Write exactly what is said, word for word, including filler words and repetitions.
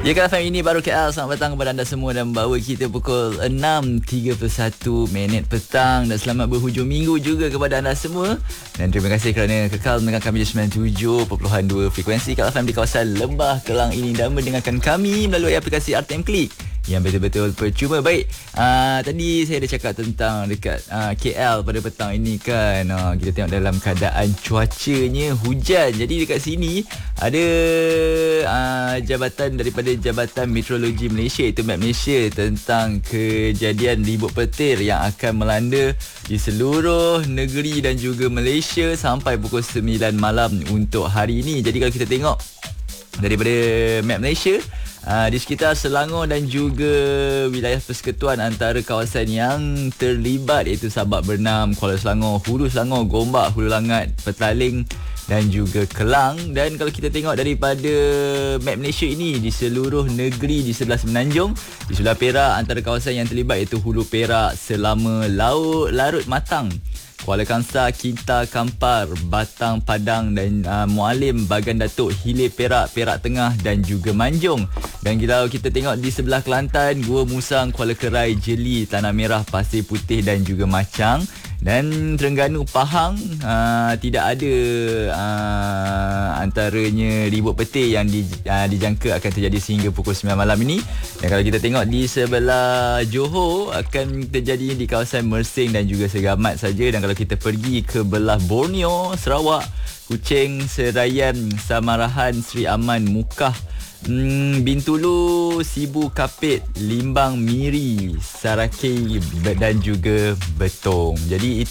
Ya, K F M ini baru K L. Selamat petang kepada anda semua dan bawa kita pukul enam tiga puluh satu minit petang. Dan selamat berhujung minggu juga kepada anda semua. Dan terima kasih kerana kekal mendengar kami di sembilan puluh tujuh perpuluhan dua frekuensi K F M di kawasan Lembah Kelang ini. Dan mendengarkan kami melalui aplikasi R T M Klik yang betul-betul percuma. Baik, uh, tadi saya dah cakap tentang dekat uh, K L pada petang ini kan, uh, kita tengok dalam keadaan cuacanya hujan. Jadi dekat sini ada uh, jabatan daripada Jabatan Meteorologi Malaysia, iaitu Met Malaysia, tentang kejadian ribut petir yang akan melanda di seluruh negeri dan juga Malaysia sampai pukul sembilan malam untuk hari ini. Jadi kalau kita tengok daripada Met Malaysia, Uh, di sekitar Selangor dan juga wilayah persekutuan antara kawasan yang terlibat, iaitu Sabak Bernam, Kuala Selangor, Hulu Selangor, Gombak, Hulu Langat, Petaling dan juga Kelang. Dan kalau kita tengok daripada map Malaysia ini, di seluruh negeri di sebelah Semenanjung, di sebelah Perak, antara kawasan yang terlibat iaitu Hulu Perak, Selama, Laut, Larut Matang, Kuala Kangsar, Kinta, Kampar, Batang, Padang dan uh, Mualim, Bagan Datuk, Hilir Perak, Perak Tengah dan juga Manjung. Dan kalau kita tengok di sebelah Kelantan, Gua Musang, Kuala Kerai, Jeli, Tanah Merah, Pasir Putih dan juga Machang. Dan Terengganu, Pahang, uh, tidak ada uh, antaranya ribut petir yang di, uh, dijangka akan terjadi sehingga pukul sembilan malam ini. Dan kalau kita tengok di sebelah Johor, akan terjadi di kawasan Mersing dan juga Segamat saja. Dan kalau kita pergi ke belah Borneo, Sarawak, Kuching, Serayan, Samarahan, Sri Aman, Mukah, Hmm, Bintulu, Sibu Kapit, Limbang, Miri, Sarakei dan juga Betong. Jadi